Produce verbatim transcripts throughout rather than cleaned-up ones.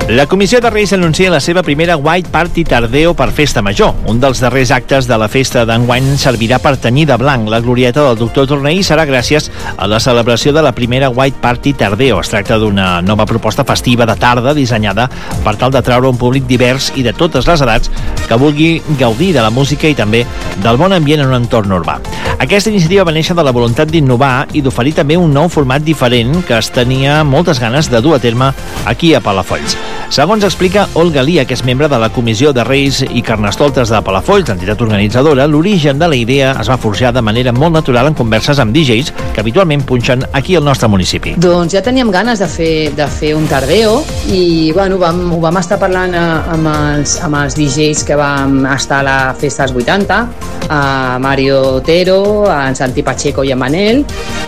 La Comissió de Reis anuncia la seva primera White Party Tardeo per Festa Major. Un dels darrers actes de la festa d'enguany servirà per tenyir de blanc la glorieta del doctor Torner i serà gràcies a la celebració de la primera White Party Tardeo. Es tracta d'una nova proposta festiva de tarda dissenyada per tal d'atraure un públic divers i de totes les edats que vulgui gaudir de la música i també del bon ambient en un entorn urbà. Aquesta iniciativa va néixer de la voluntat d'innovar i d'oferir també un nou format diferent que es tenia moltes ganes de dur a terme aquí a Palafolls. Segons explica Olga Lia, que és membre de la Comissió de Reis i Carnestoltes de Palafolls, entitat organitzadora, l'origen de la idea es va forjar de manera molt natural en converses amb D Js que habitualment punxen aquí al nostre municipi. Doncs ja teníem ganes de fer, de fer un tardeo i bueno, vam, ho vam estar parlant amb els, amb els D Js que vam estar a la festa dels vuitanta, a Mario Otero, a en Santi Pacheco i a Manel,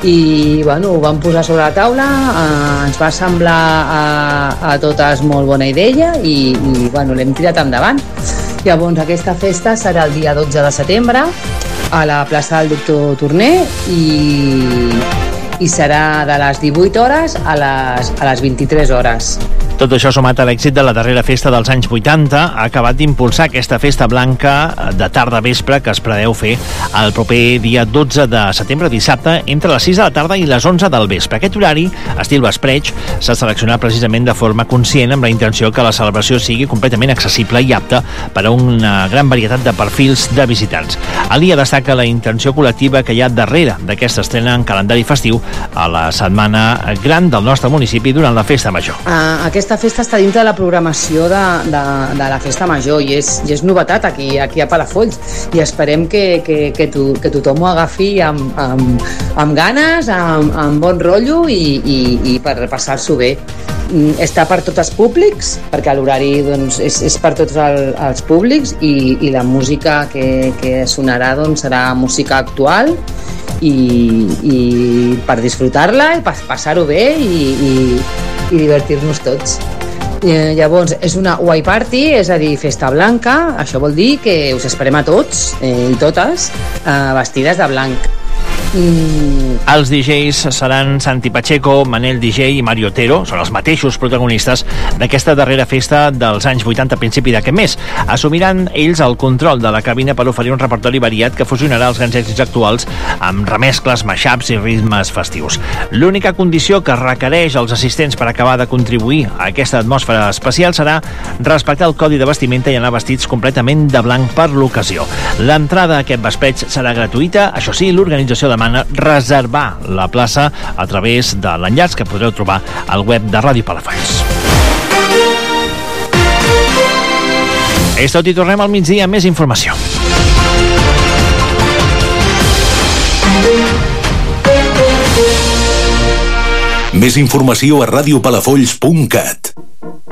i bueno, ho vam posar sobre la taula, eh, ens va semblar a, a totes molt bona idea i, i bueno, l'hem tirat endavant. Llavors aquesta festa serà el dia dotze de setembre a la plaça del doctor Torner i, i serà de les divuit hores a les, a les vint-i-tres hores. Tot això sumat a l'èxit de la darrera festa dels anys vuitanta ha acabat d'impulsar aquesta festa blanca de tarda-vespre que es preveu fer el proper dia dotze de setembre, dissabte, entre les sis de la tarda i les onze del vespre. Aquest horari, estil vespreig, s'ha seleccionat precisament de forma conscient amb la intenció que la celebració sigui completament accessible i apta per a una gran varietat de perfils de visitants. Alia destaca la intenció col·lectiva que hi ha darrere d'aquesta estrena en calendari festiu a la setmana gran del nostre municipi durant la festa major. Uh, aquesta Aquesta festa està dintre de la programació de, de, de la festa major i és, i és novetat aquí, aquí a Palafolls i esperem que, que, que, to, que tothom ho agafi amb, amb, amb ganes, amb, amb bon rotllo i, i, i per passar-s'ho bé. Està per tots els públics, perquè l'horari doncs, és, és per tots el, els públics i, i la música que, que sonarà doncs, serà música actual i, i per disfrutar-la i passar-ho bé i, i i divertir-nos tots. Eh, llavors, és una white party, és a dir, festa blanca. Això vol dir que us esperem a tots eh, i totes eh, vestides de blanc. Mm. Els D Js seran Santi Pacheco, Manel D J i Mario Otero, són els mateixos protagonistes d'aquesta darrera festa dels anys vuitanta a principi d'aquest mes. Assumiran ells el control de la cabina per oferir un repertori variat que fusionarà els grans èxits actuals amb remescles, mashups i ritmes festius. L'única condició que requereix els assistents per acabar de contribuir a aquesta atmosfera especial serà respectar el codi de vestimenta i anar vestits completament de blanc per l'ocasió. L'entrada a aquest vespreig serà gratuïta, això sí, l'organització demana reservar la plaça a través de l'enllaç que podreu trobar al web de Ràdio Palafolls. És tot i tornem al migdia amb més informació. Més informació a radiopalafolls punt cat.